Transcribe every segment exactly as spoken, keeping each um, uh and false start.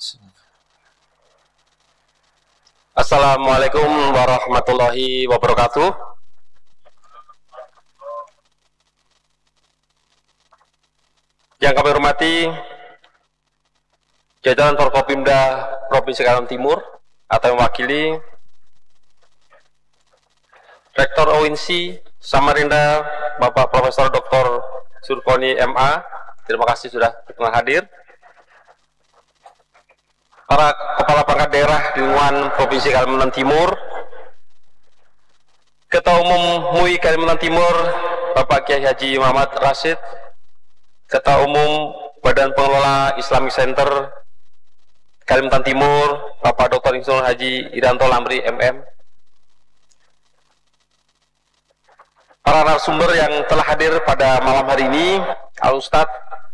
Assalamualaikum warahmatullahi wabarakatuh. Yang kami hormati jajaran Forkopimda Provinsi Kalimantan Timur atau yang mewakili Rektor U I N S I Samarinda Bapak Profesor Doktor Surkoni M A, terima kasih sudah berkenan hadir. Para Kepala Perangkat Daerah di lingkungan Provinsi Kalimantan Timur, Ketua Umum M U I Kalimantan Timur Bapak Kiai Haji Muhammad Rashid, Ketua Umum Badan Pengelola Islamic Center Kalimantan Timur Bapak Doktor Insinyur Haji Iranto Lamri M M, para narasumber yang telah hadir pada malam hari ini, Al Ustadz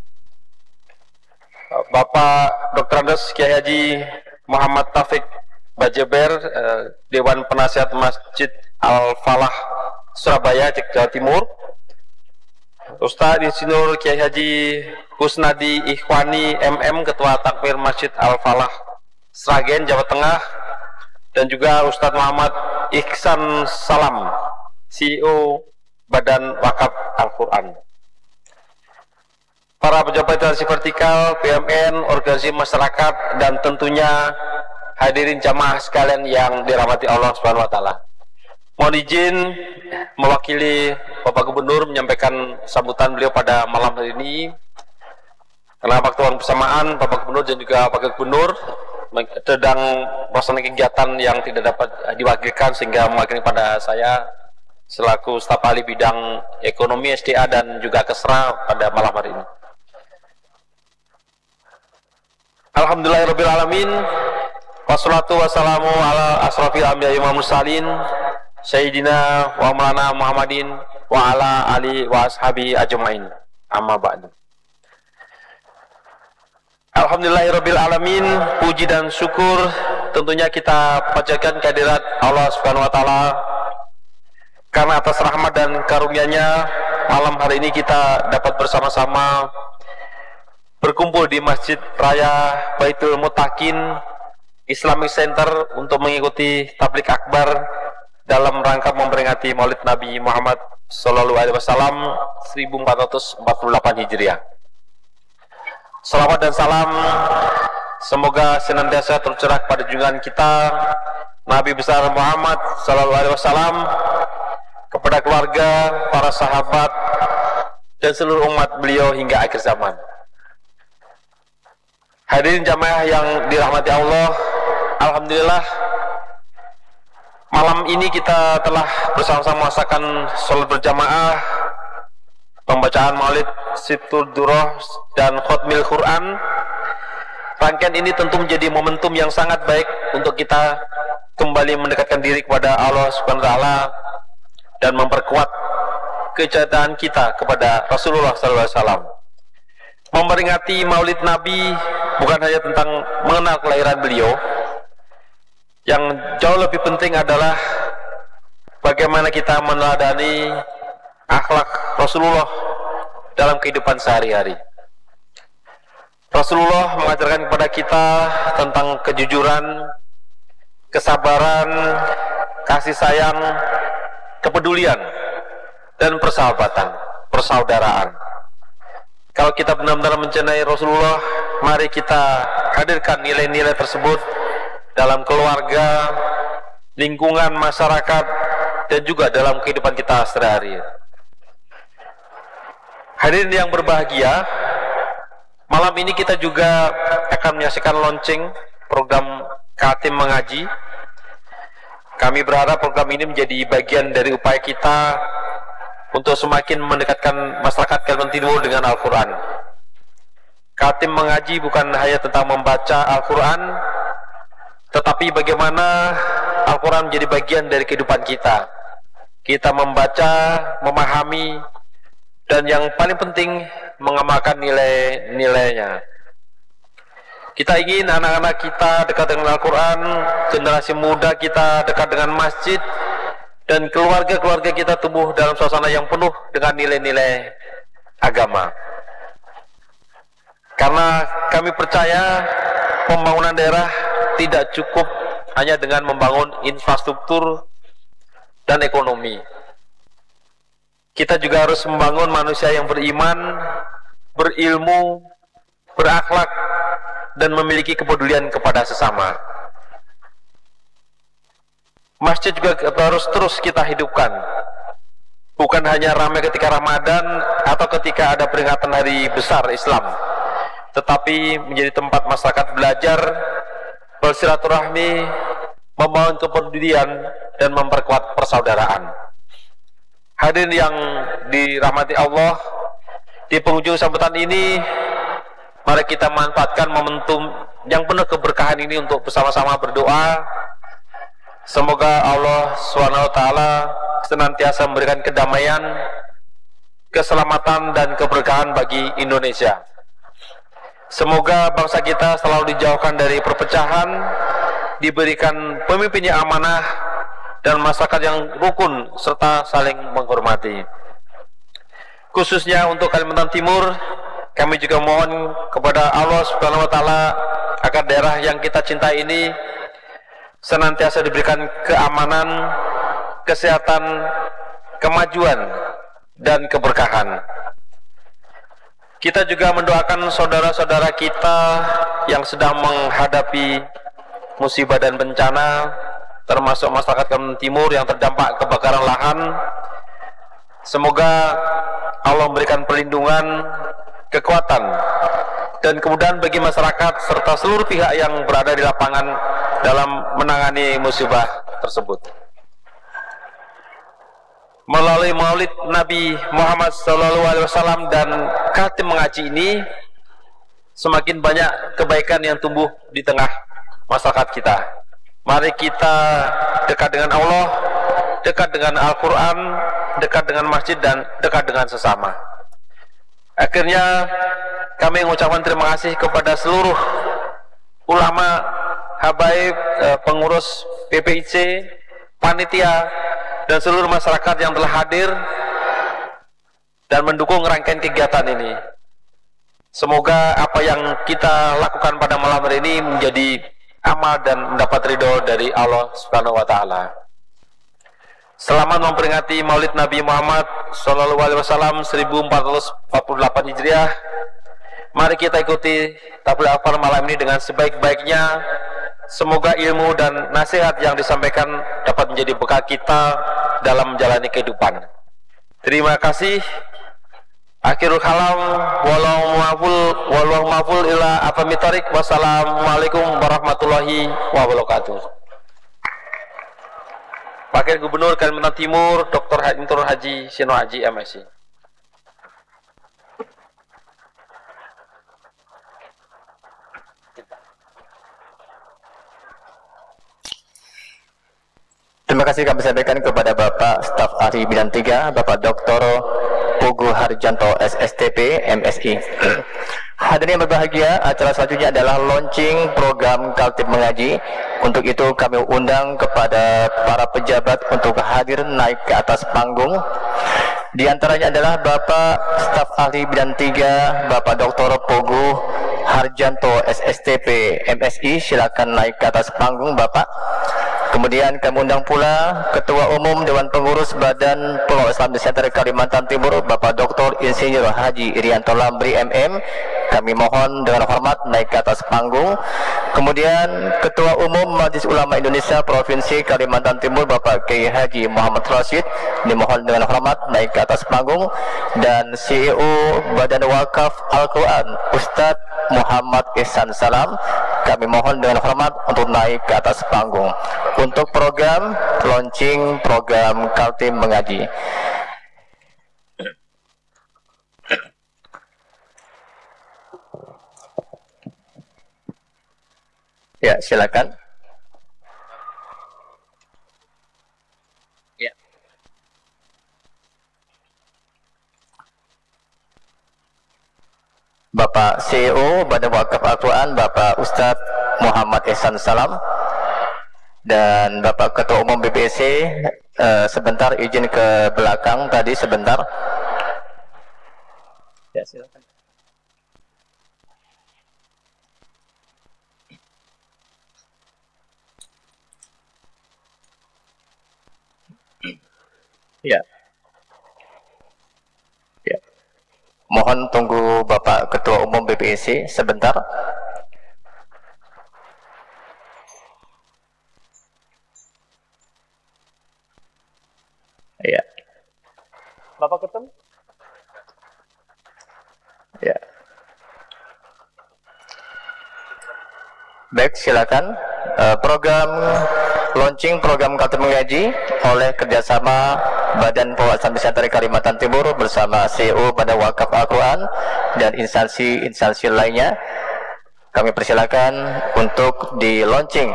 Bapak Doktor Andes Kiai Haji Muhammad Taufik Bajeber, eh, Dewan Penasihat Masjid Al-Falah Surabaya, Jawa Timur, Ustadz Insinyur Kiai Haji Husnadi Ikhwani M M, Ketua Takmir Masjid Al-Falah Sragen, Jawa Tengah, dan juga Ustadz Muhammad Ihsan Salam, C E O Badan Wakaf Al-Quran. Para pejabat instansi vertikal, B M N, organisasi masyarakat, dan tentunya hadirin jamaah sekalian yang dirahmati Allah Subhanahu wa taala. Mohon izin mewakili Bapak Gubernur menyampaikan sambutan beliau pada malam hari ini. Karena waktu yang bersamaan Bapak Gubernur dan juga Wakil Gubernur sedang melaksanakan kegiatan yang tidak dapat diwakilkan, sehingga mewakili pada saya selaku staf ahli bidang ekonomi, S D A, dan juga Kesra pada malam hari ini. Alhamdulillahirabbil alamin. Wassalatu wassalamu ala asrofil anbiya'i wal mursalin Sayyidina wa maulana Muhammadin wa ala ali wa ashabi ajmain. Amma ba'du. Alhamdulillahirabbil alamin. Puji dan syukur tentunya kita panjatkan kehadirat Allah Subhanahu wa taala, karena atas rahmat dan karunia-Nya malam hari ini kita dapat bersama-sama berkumpul di Masjid Raya Baitul Muttaqin Islamic Center untuk mengikuti tablik akbar dalam rangka memperingati Maulid Nabi Muhammad Sallallahu Alaihi Wasallam seribu empat ratus empat puluh delapan Hijriah. Salawat dan salam semoga senantiasa tercurah pada junjungan kita Nabi besar Muhammad Sallallahu Alaihi Wasallam, kepada keluarga, para sahabat, dan seluruh umat beliau hingga akhir zaman. Hadirin jamaah yang dirahmati Allah, alhamdulillah malam ini kita telah bersama-sama merasakan sholat berjamaah, pembacaan Maulid Situl Durah dan Khotmil Quran. Rangkaian ini tentu menjadi momentum yang sangat baik untuk kita kembali mendekatkan diri kepada Allah Subhanahu wa taala dan memperkuat kecintaan kita kepada Rasulullah sallallahu alaihi wasallam. Memperingati Maulid Nabi bukan hanya tentang mengenal kelahiran beliau, yang jauh lebih penting adalah bagaimana kita meneladani akhlak Rasulullah dalam kehidupan sehari-hari. Rasulullah mengajarkan kepada kita tentang kejujuran, kesabaran, kasih sayang, kepedulian, dan persahabatan, persaudaraan. Kalau kita benar-benar mencintai Rasulullah, mari kita hadirkan nilai-nilai tersebut dalam keluarga, lingkungan masyarakat, dan juga dalam kehidupan kita sehari-hari. Hadirin yang berbahagia, malam ini kita juga akan menyaksikan launching program Katim Mengaji. Kami berharap program ini menjadi bagian dari upaya kita untuk semakin mendekatkan masyarakat Kalimantan Timur dengan Al-Quran. Katim Mengaji bukan hanya tentang membaca Al-Quran, tetapi bagaimana Al-Quran menjadi bagian dari kehidupan kita. Kita membaca, memahami, dan yang paling penting mengamalkan nilai-nilainya. Kita ingin anak-anak kita dekat dengan Al-Quran, generasi muda kita dekat dengan masjid, dan keluarga-keluarga kita tumbuh dalam suasana yang penuh dengan nilai-nilai agama. Karena kami percaya pembangunan daerah tidak cukup hanya dengan membangun infrastruktur dan ekonomi. Kita juga harus membangun manusia yang beriman, berilmu, berakhlak, dan memiliki kepedulian kepada sesama. Masjid juga harus terus kita hidupkan. Bukan hanya ramai ketika Ramadan atau ketika ada peringatan hari besar Islam, tetapi menjadi tempat masyarakat belajar, bersilaturahmi, membangun kepedulian, dan memperkuat persaudaraan. Hadirin yang dirahmati Allah, di penghujung sambutan ini, mari kita manfaatkan momentum yang penuh keberkahan ini untuk bersama-sama berdoa. Semoga Allah subhanahu wa taala senantiasa memberikan kedamaian, keselamatan, dan keberkahan bagi Indonesia. Semoga bangsa kita selalu dijauhkan dari perpecahan, diberikan pemimpin yang amanah, dan masyarakat yang rukun serta saling menghormati. Khususnya untuk Kalimantan Timur, kami juga mohon kepada Allah subhanahu wa taala agar daerah yang kita cintai ini senantiasa diberikan keamanan, kesehatan, kemajuan, dan keberkahan. Kita juga mendoakan saudara-saudara kita yang sedang menghadapi musibah dan bencana, termasuk masyarakat Kalimantan Timur yang terdampak kebakaran lahan. Semoga Allah memberikan perlindungan, kekuatan, dan kemudahan bagi masyarakat serta seluruh pihak yang berada di lapangan dalam menangani musibah tersebut. Melalui Maulid Nabi Muhammad shallallahu alaihi wasallam dan Khatim Mengaji ini, semakin banyak kebaikan yang tumbuh di tengah masyarakat kita. Mari kita dekat dengan Allah, dekat dengan Al-Quran, dekat dengan masjid, dan dekat dengan sesama. Akhirnya kami mengucapkan terima kasih kepada seluruh ulama, habaib, pengurus P P I C, panitia, dan seluruh masyarakat yang telah hadir dan mendukung rangkaian kegiatan ini. Semoga apa yang kita lakukan pada malam hari ini menjadi amal dan mendapat ridho dari Allah Subhanahu wa taala. Selamat memperingati Maulid Nabi Muhammad shallallahu alaihi wasallam seribu empat ratus empat puluh delapan Hijriah. Mari kita ikuti tabligh akbar malam ini dengan sebaik-baiknya. Semoga ilmu dan nasihat yang disampaikan dapat menjadi bekal kita dalam menjalani kehidupan. Terima kasih. Akhirul kalam, wallahu ma'ful, wallahu ma'ful ila afamitarik. Wassalamualaikum warahmatullahi wabarakatuh. Wakil Gubernur Kalimantan Timur, Doktor Haji Sino Haji M Si. Terima kasih kami sampaikan kepada Bapak Staf Ahli Bidang tiga, Bapak Doktor Pugu Harjanto S S T P M Si. Hadirin yang berbahagia, acara selanjutnya adalah launching program Kaltim Mengaji. Untuk itu kami undang kepada para pejabat untuk hadir naik ke atas panggung. Di antaranya adalah Bapak Staf Ahli Bidang tiga, Bapak Doktor Pugu Harjanto S S T P M Si. Silakan naik ke atas panggung, Bapak. Kemudian kami undang pula Ketua Umum Dewan Pengurus Badan Pengurus Islam Nusantara Kalimantan Timur, Bapak Doktor Insinyur Haji Irianto Lambri M M. Kami mohon dengan hormat naik ke atas panggung. Kemudian Ketua Umum Majelis Ulama Indonesia Provinsi Kalimantan Timur, Bapak Kiai Haji Muhammad Rashid, dimohon dengan hormat naik ke atas panggung. Dan C E O Badan Wakaf Al-Quran Ustadz Muhammad Ihsan Salam, kami mohon dengan hormat untuk naik ke atas panggung untuk program launching program Kaltim Mengaji. Ya, silakan. Ya. Bapak C E O Badan Wakaf Al-Quran, Bapak Ustadz Muhammad Ihsan Salam, dan Bapak Ketua Umum B P S C, eh, sebentar izin ke belakang tadi sebentar. Ya, silakan. Ya. Ya. Mohon tunggu Bapak Ketua Umum B P I C sebentar. Ya. Bapak Ketum? Ya. Baik, silakan. Uh, program launching program Katim Mengaji oleh kerjasama Badan Penguasaan Pesantren Kalimantan Timur bersama C E O Badan Wakaf Al-Quran dan instansi-instansi lainnya. Kami persilakan untuk di launching.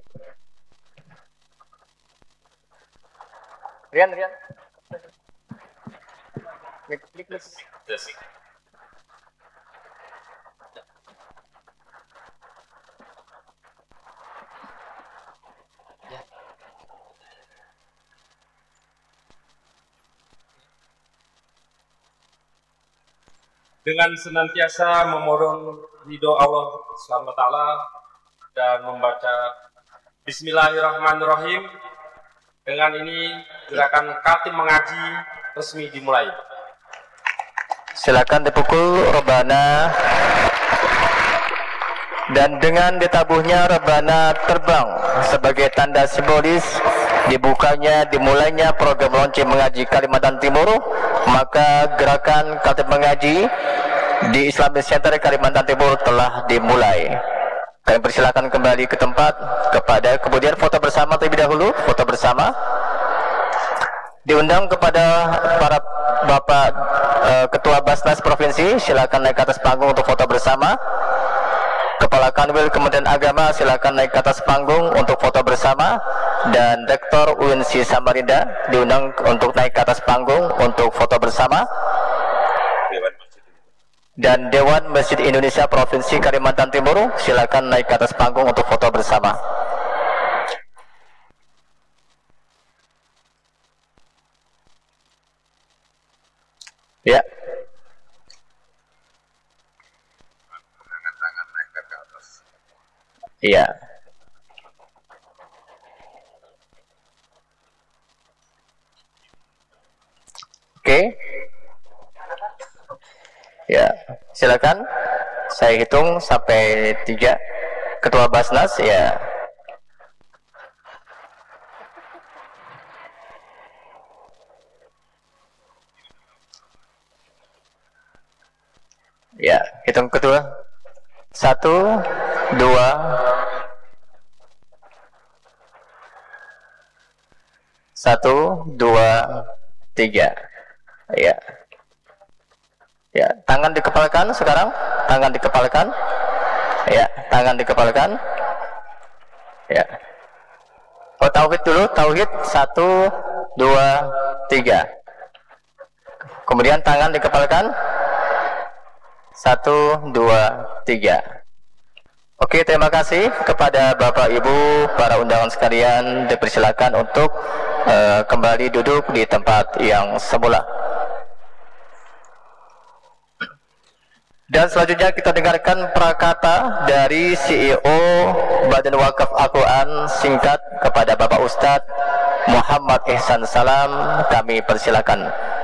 Rian, Rian. Klik, klik, klik. Dengan senantiasa memohon ridho Allah subhanahu wa taala dan membaca Bismillahirrahmanirrahim. Dengan ini gerakan Katim Mengaji resmi dimulai. Silakan dipukul rebana dan dengan ditabuhnya rebana terbang sebagai tanda simbolis dibukanya dimulainya program launching mengaji Kalimantan Timur, maka gerakan Katim Mengaji di Islamic Center Kalimantan Timur telah dimulai. Kami persilakan kembali ke tempat kepada kemudian foto bersama terlebih dahulu, foto bersama. Diundang kepada para Bapak uh, Ketua Basnas Provinsi, silakan naik ke atas panggung untuk foto bersama. Kepala Kanwil Kementerian Agama silakan naik ke atas panggung untuk foto bersama, dan Rektor U N C Samarinda diundang untuk naik ke atas panggung untuk foto bersama. Dan Dewan Masjid Indonesia Provinsi Kalimantan Timur silakan naik ke atas panggung untuk foto bersama. Ya. Iya. Oke. Ya, silakan. Saya hitung sampai tiga. Ketua Basnas, ya. Ya, hitung kedua. Satu, dua, satu, dua, tiga. Ya. Ya, tangan dikepalkan sekarang. Tangan dikepalkan. Ya, tangan dikepalkan. Ya. Oh, tauhid dulu, tauhid. Satu, dua, tiga. Kemudian tangan dikepalkan. Satu, dua, tiga. Oke, terima kasih kepada Bapak Ibu, para undangan sekalian. Dipersilakan untuk uh, kembali duduk di tempat yang semula. Dan selanjutnya kita dengarkan prakata dari C E O Badan Wakaf Al-Quran singkat kepada Bapak Ustadz Muhammad Ihsan Salam. Kami persilakan.